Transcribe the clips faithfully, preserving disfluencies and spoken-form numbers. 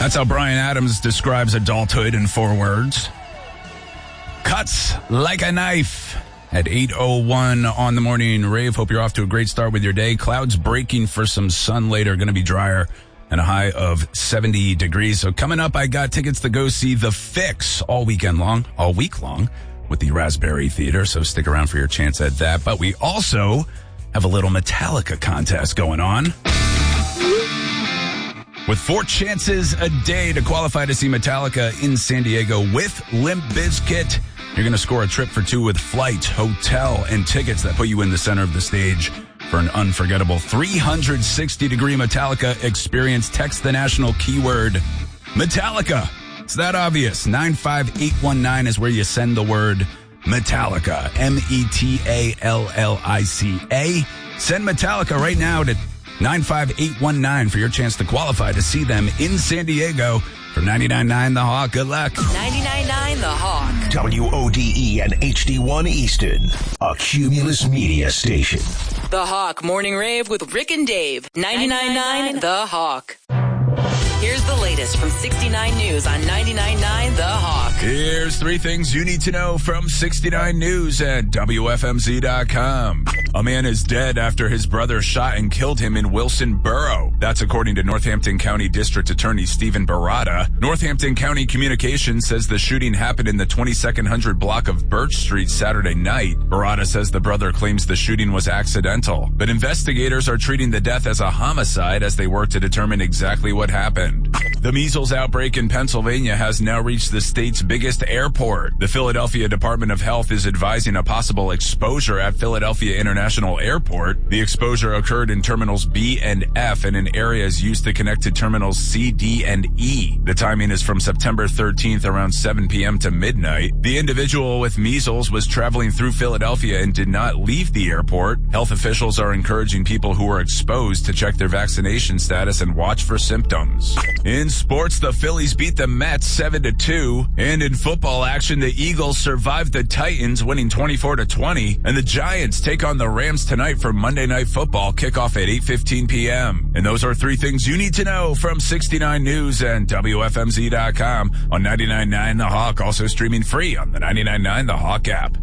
That's how Bryan Adams describes adulthood in four words. Cuts like a knife at eight oh one on the morning rave. Hope you're off to a great start with your day. Clouds breaking for some sun later. Going to be drier and a high of seventy degrees. So coming up, I got tickets to go see The Fix all weekend long, all week long with the Raspberry Theater. So stick around for your chance at that. But we also have a little Metallica contest going on. With four chances a day to qualify to see Metallica in San Diego with Limp Bizkit. You're going to score a trip for two with flight, hotel, and tickets that put you in the center of the stage for an unforgettable three hundred sixty degree Metallica experience. Text the national keyword Metallica. It's that obvious. nine five eight one nine is where you send the word Metallica. M E T A L L I C A. Send Metallica right now to nine five eight one nine for your chance to qualify to see them in San Diego for ninety-nine point nine The Hawk. Good luck. ninety-nine point nine The Hawk. W O D E and H D one Easton, a Cumulus Media station. The Hawk Morning Rave with Rick and Dave. ninety-nine point nine The Hawk. Here's the latest from sixty-nine News on ninety-nine point nine The Hawk. Here's three things you need to know from sixty-nine News at W F M Z dot com. A man is dead after his brother shot and killed him in Wilson Borough. That's according to Northampton County District Attorney Stephen Barada. Northampton County Communications says the shooting happened in the twenty-second hundred block of Birch Street Saturday night. Barada says the brother claims the shooting was accidental, but investigators are treating the death as a homicide as they work to determine exactly what happened. The measles outbreak in Pennsylvania has now reached the state's biggest airport. The Philadelphia Department of Health is advising a possible exposure at Philadelphia International Airport. The exposure occurred in terminals B and F and in areas used to connect to terminals C, D, and E. The timing is from September thirteenth around seven p.m. to midnight. The individual with measles was traveling through Philadelphia and did not leave the airport. Health officials are encouraging people who are exposed to check their vaccination status and watch for symptoms. In sports, the Phillies beat the Mets seven to two. And in football action, the Eagles survived the Titans, winning twenty-four to twenty. And the Giants take on the Rams tonight for Monday Night Football, kickoff at eight fifteen p.m. And those are three things you need to know from sixty-nine News and W F M Z dot com on ninety-nine point nine The Hawk, also streaming free on the ninety-nine point nine The Hawk app.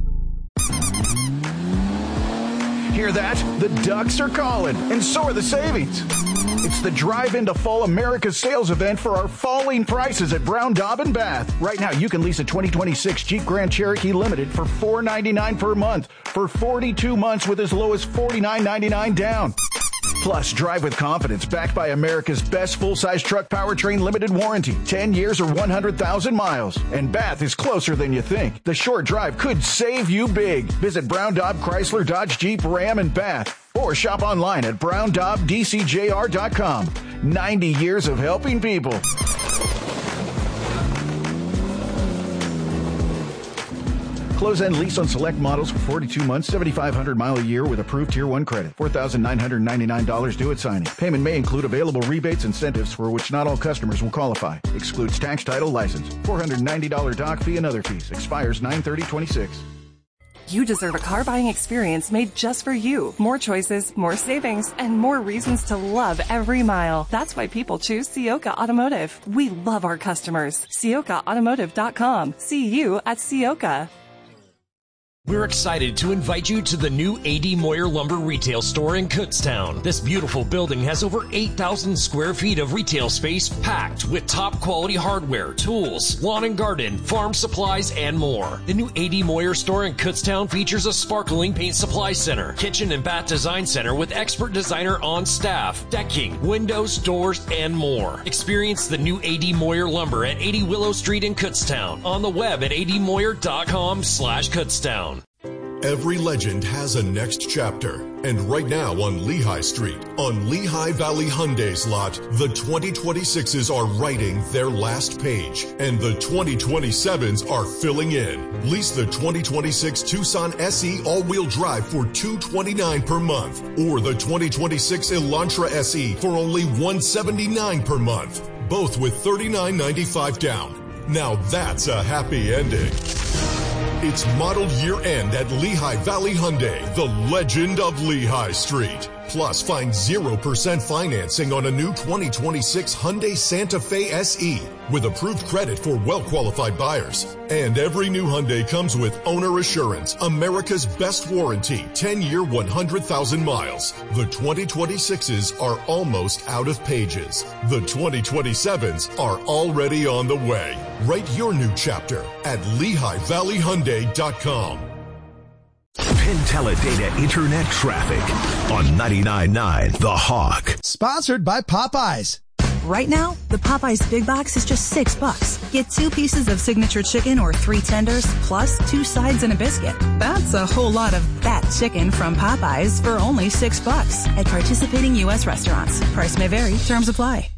Hear that? The Ducks are calling, and so are the savings. It's the Drive Into Fall America sales event for our falling prices at Brown Daub and Bath. Right now, you can lease a twenty twenty-six Jeep Grand Cherokee Limited for four hundred ninety-nine dollars per month for forty-two months with as low as forty-nine ninety-nine down. Plus, drive with confidence backed by America's best full-size truck powertrain limited warranty. ten years or one hundred thousand miles. And Bath is closer than you think. The short drive could save you big. Visit Brown Daub Chrysler Dodge Jeep Ram and Bath. Or shop online at brown daub d c j r dot com. ninety years of helping people. Close-end lease on select models for forty-two months, seventy-five hundred mile a year with approved Tier one credit. four thousand nine hundred ninety-nine dollars due at signing. Payment may include available rebates and incentives for which not all customers will qualify. Excludes tax, title, license. four hundred ninety dollars doc fee and other fees. Expires nine thirty twenty-six. You deserve a car buying experience made just for you. More choices, more savings, and more reasons to love every mile. That's why people choose Ciocca Automotive. We love our customers. Ciocca Automotive dot com. See you at Ciocca. We're excited to invite you to the new A D Moyer Lumber retail store in Kutztown. This beautiful building has over eight thousand square feet of retail space packed with top quality hardware, tools, lawn and garden, farm supplies, and more. The new A D Moyer store in Kutztown features a sparkling paint supply center, kitchen and bath design center with expert designer on staff, decking, windows, doors, and more. Experience the new A D Moyer Lumber at eighty Willow Street in Kutztown. On the web at A D Moyer dot com slash Kutztown. Every legend has a next chapter, and right now on Lehigh Street, on Lehigh Valley Hyundai's lot, the twenty twenty-sixes are writing their last page, and the twenty twenty-sevens are filling in. Lease the twenty twenty-six Tucson S E all-wheel drive for two hundred twenty-nine dollars per month, or the twenty twenty-six Elantra S E for only one hundred seventy-nine dollars per month, both with thirty-nine ninety-five down. Now that's a happy ending. It's model year end at Lehigh Valley Hyundai, the legend of Lehigh Street. Plus, find zero percent financing on a new twenty twenty-six Hyundai Santa Fe S E with approved credit for well-qualified buyers. And every new Hyundai comes with Owner Assurance, America's best warranty, ten-year, one hundred thousand miles. The twenty twenty-sixes are almost out of pages. The twenty twenty-sevens are already on the way. Write your new chapter at Lehigh Valley Hyundai dot com. Penteledata Internet Traffic on ninety-nine point nine The Hawk. Sponsored by Popeyes. Right now, the Popeyes Big Box is just six bucks. Get two pieces of signature chicken or three tenders, plus two sides and a biscuit. That's a whole lot of fat chicken from Popeyes for only six bucks at participating U S restaurants. Price may vary. Terms apply.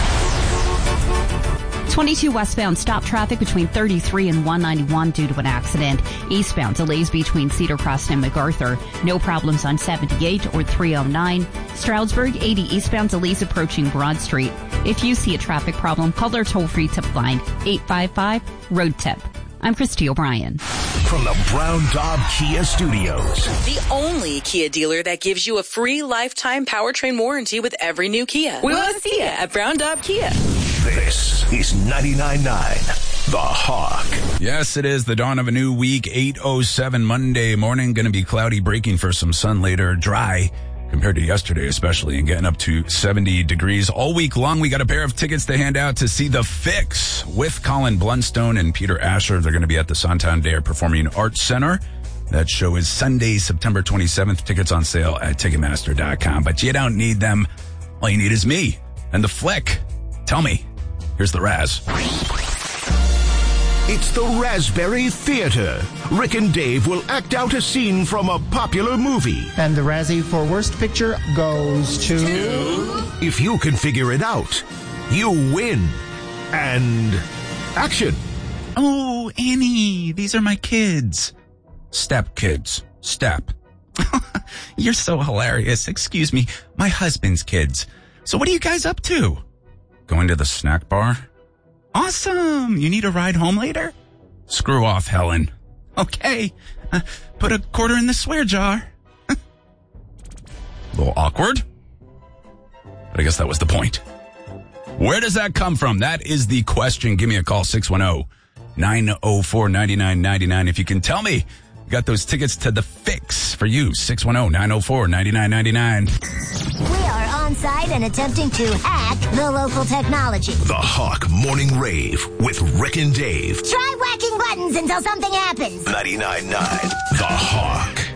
twenty-two westbound stop traffic between thirty-three and one ninety-one due to an accident. Eastbound delays between Cedar Crest and MacArthur. No problems on seventy-eight or three oh nine. Stroudsburg eighty eastbound delays approaching Broad Street. If you see a traffic problem, call our toll-free tip line eight five five road tip. I'm Christy O'Brien. From the Brown Daub Kia Studios. The only Kia dealer that gives you a free lifetime powertrain warranty with every new Kia. We want to see you at Brown Daub Kia. This is ninety-nine point nine The Hawk. Yes, it is the dawn of a new week, eight oh seven Monday morning. Going to be cloudy, breaking for some sun later, dry compared to yesterday especially, and getting up to seventy degrees all week long. We got a pair of tickets to hand out to see The Fix with Colin Blunstone and Peter Asher. They're going to be at the Santander Performing Arts Center. That show is Sunday, September twenty-seventh. Tickets on sale at Ticketmaster dot com. But you don't need them. All you need is me and The Flick. Tell me. Here's the Raz. It's the Raspberry Theater. Rick and Dave will act out a scene from a popular movie. And the Razzie for Worst Picture goes to... If you can figure it out, you win. And action. Oh, Annie, these are my kids. Step kids. Step. You're so hilarious. Excuse me, my husband's kids. So what are you guys up to? Going to the snack bar? Awesome. You need a ride home later? Screw off, Helen. Okay. Uh, put a quarter in the swear jar. A little awkward. But I guess that was the point. Where does that come from? That is the question. Give me a call, six one zero, nine zero four, nine nine nine nine. If you can tell me, we got those tickets to The Fix for you, six one zero, nine zero four, nine nine nine nine. We are on site and attempting to hack the local technology. The Hawk Morning Rave with Rick and Dave. Try whacking buttons until something happens. ninety-nine point nine The Hawk.